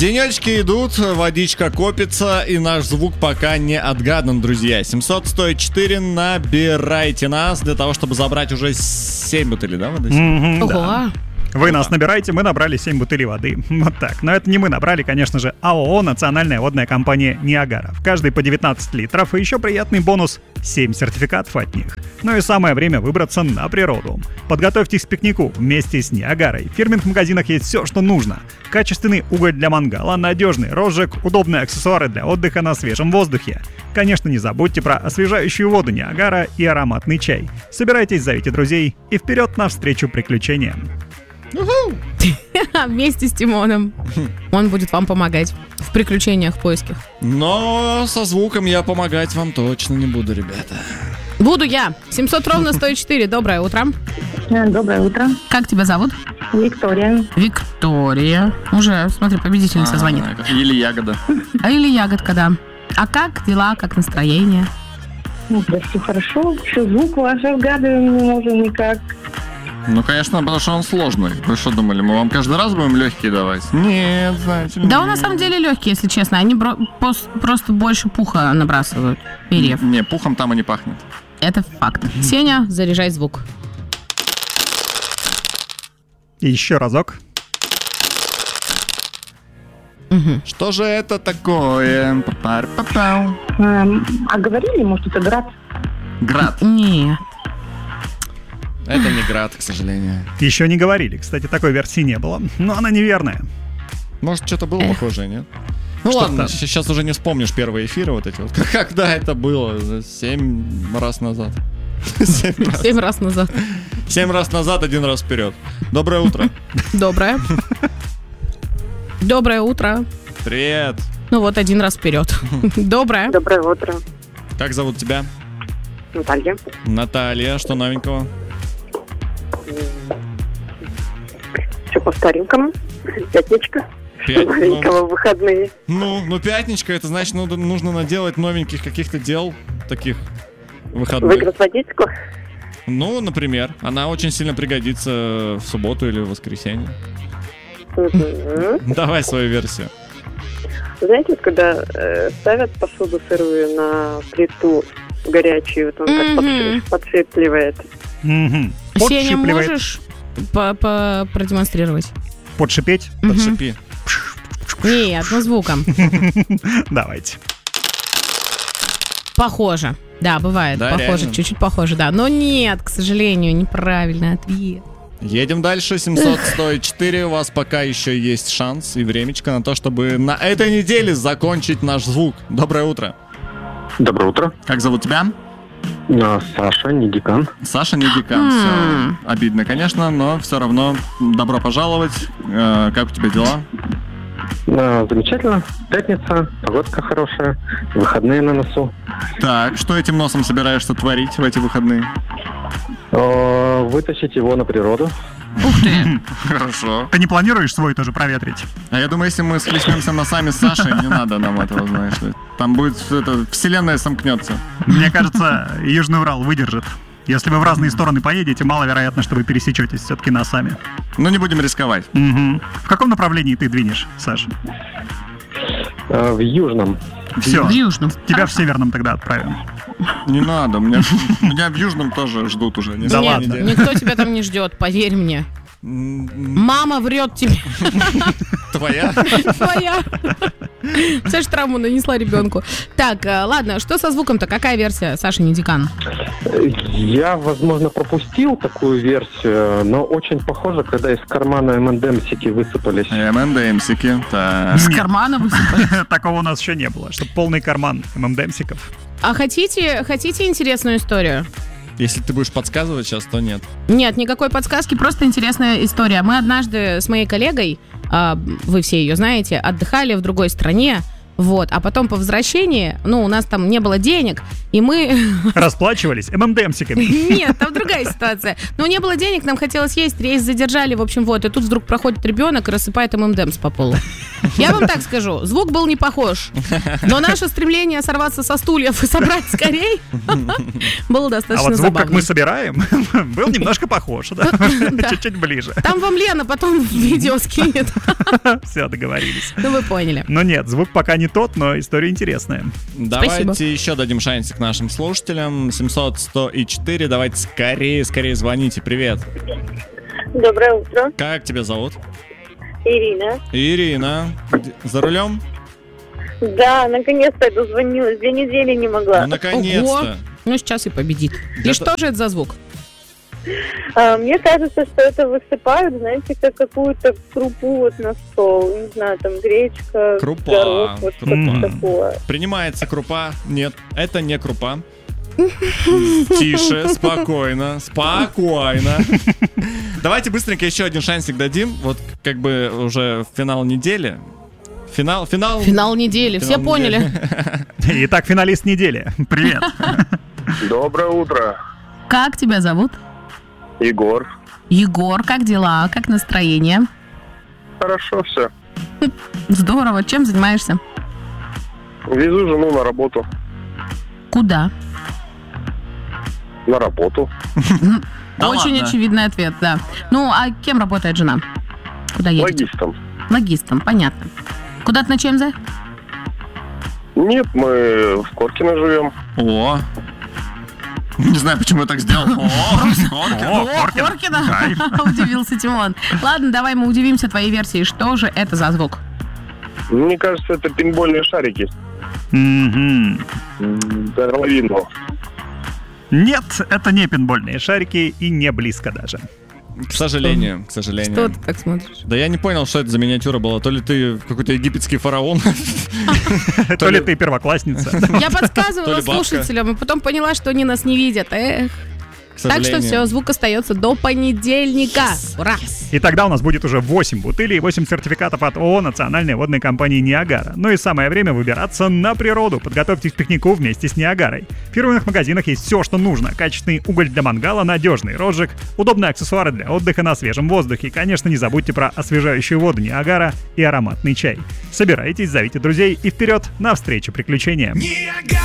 Денечки идут, водичка копится, и наш звук пока не отгадан, друзья. 704, набирайте нас для того, чтобы забрать уже 7 бутылей, да, воды? Ого! Да. Вы нас набираете, мы набрали 7 бутылей воды. Вот так. Но это не мы набрали, конечно же, АОО «Национальная водная компания Ниагара». В каждой по 19 литров и еще приятный бонус — 7 сертификатов от них. Ну и самое время выбраться на природу. Подготовьтесь к пикнику вместе с Ниагарой. В фирменных магазинах есть все, что нужно. Качественный уголь для мангала, надежный розжиг, удобные аксессуары для отдыха на свежем воздухе. Конечно, не забудьте про освежающую воду Ниагара и ароматный чай. Собирайтесь, зовите друзей и вперед навстречу приключениям. Вместе с Тимоном. Он будет вам помогать в приключениях, в поисках. Но со звуком я помогать вам точно не буду, ребята. Буду я. 700 ровно 104. Доброе утро. Доброе утро. Как тебя зовут? Виктория. Виктория. Уже, смотри, победительница звонит. Или ягода. Или ягодка, да. А как дела, как настроение? Да все хорошо. Все, звук ваш отгадываем не можем никак. Ну, конечно, потому что он сложный. Вы что думали, мы вам каждый раз будем легкие давать? Нет, знаете. Да, он на самом деле легкий, если честно. Они просто больше пуха набрасывают. Перьев. Не, пухом там и не пахнет. Это факт. Сеня, заряжай звук. И еще разок. Что же это такое? А говорили, может, это град? Град. Нет. Это не град, к сожалению. Еще не говорили, кстати, такой версии не было. Но она неверная. Может, что-то было похожее, нет? Ну ладно, сейчас уже не вспомнишь первые эфиры вот эти вот. Когда это было? 7 раз назад. 7 раз назад. 7 раз назад, 1 раз вперед. Доброе утро. Доброе. Доброе утро. Привет. Ну вот, 1 раз вперед. Доброе. Доброе утро. Как зовут тебя? Наталья. Наталья. Что новенького? Все по старенькому. Пятничка. Новенького, выходные. Ну, пятничка, это значит, нужно наделать новеньких каких-то дел таких выходных. Выиграть водичку? Ну, например. Она очень сильно пригодится в субботу или в воскресенье. Давай свою версию. Знаете, вот когда ставят посуду сырую на плиту горячую, вот он как подшипливает. Сеня, можешь продемонстрировать? Подшипеть? Подшипи. Нет, ну звуком. Давайте. Похоже. Да, бывает. Да, похоже, реально? чуть-чуть похоже, да. Но нет, к сожалению, неправильный ответ. Едем дальше. 704. У вас пока еще есть шанс и времечко на то, чтобы на этой неделе закончить наш звук. Доброе утро. Доброе утро. Как зовут тебя? Саша, не декан. Саша, не декан. Все обидно, конечно, но все равно добро пожаловать. Как у тебя дела? Замечательно. Пятница, погодка хорошая, выходные на носу. Так, что этим носом собираешься творить в эти выходные? Вытащить его на природу. Ух ты. Хорошо. Ты не планируешь свой тоже проветрить? А я думаю, если мы схлестнемся носами с Сашей, не надо нам этого, знаешь. Там будет вселенная сомкнется. Мне кажется, Южный Урал выдержит. Если вы в разные стороны поедете, маловероятно, что вы пересечетесь все-таки носами. Ну, не будем рисковать. Угу. В каком направлении ты двинешь, Саша? В южном. Все. В южном. Тебя в северном тогда отправим. Не надо, меня в Южном тоже ждут уже. Да ладно. Никто тебя там не ждет, поверь мне. Мама врет тебе. Твоя? Твоя. Представляешь, травму нанесла ребенку. Так, ладно, что со звуком-то? Какая версия, Саша, не декан? Я, возможно, пропустил такую версию, но очень похоже, когда из кармана МНДМсики высыпались. МНДМсики, так. Из кармана высыпали? Такого у нас еще не было, чтобы полный карман ММДМсиков. А хотите интересную историю? Если ты будешь подсказывать сейчас, то нет. Нет, никакой подсказки, просто интересная история. Мы однажды с моей коллегой, вы все ее знаете, отдыхали в другой стране, вот, а потом по возвращении, у нас там не было денег, и мы... Расплачивались ММДМсиками. Нет, там другая ситуация. Не было денег, нам хотелось есть, рейс задержали, в общем, вот, и тут вдруг проходит ребенок и рассыпает ММДМс по полу. Я вам так скажу, звук был не похож, но наше стремление сорваться со стульев и собрать скорей было А достаточно вот звук, как забавно. мы собираем, был немножко похож, да? Чуть-чуть ближе. Там вам Лена потом видео скинет. Все, договорились. Ну, вы поняли. Но нет, звук пока не тот, но история интересная. Давайте еще дадим шансик нашим слушателям. 700-104. Давайте скорее звоните. Привет. Доброе утро. Как тебя зовут? Ирина. Ирина. За рулем? Да, наконец-то я дозвонилась. 2 недели не могла. Ну, наконец-то. Ого. Ну, сейчас и победит. И что же это за звук? Мне кажется, что это высыпают, знаете, как какую-то крупу вот на стол. Не знаю, там гречка, Крупа, горох, вот крупа. что-то такое. Принимается крупа? Нет, это не крупа. Тише, спокойно. Давайте быстренько еще один шансик дадим. Вот как бы уже финал недели. Финал недели, все поняли. Итак, финалист недели. Привет. Доброе утро, Как тебя зовут? Егор. Егор, как дела? Как настроение? Хорошо все. Здорово. Чем занимаешься? Везу жену на работу. Куда? На работу. Да Очень ладно? очевидный ответ, да. Ну, а кем работает жена? Куда едете? Логистом. Логистом, понятно. Куда ты на ЧМЗ? Нет, мы в Коркино живем. О. Не знаю, почему я так сделал. Коркино? Удивился Тимон. Ладно, давай мы удивимся твоей версией. Что же это за звук? Мне кажется, это пинбольные шарики. Мгм. Половину. Нет, это не пинбольные шарики и не близко даже. К сожалению. Что ты так смотришь? Да я не понял, что это за миниатюра была. То ли ты какой-то египетский фараон. То ли ты первоклассница. Я То подсказывала ли бабка. слушателям, и потом поняла, что они нас не видят. Эх. К Так что сожалению. все, звук остается до понедельника. Ура! И тогда у нас будет уже 8 бутылей и 8 сертификатов от ООО «Национальной водной компании Ниагара». Ну и самое время выбираться на природу. Подготовьтесь к пикнику вместе с Ниагарой. В фирменных магазинах есть все, что нужно. Качественный уголь для мангала, надежный розжиг, удобные аксессуары для отдыха на свежем воздухе. И, конечно, не забудьте про освежающую воду Ниагара и ароматный чай. Собирайтесь, зовите друзей и вперед навстречу приключениям.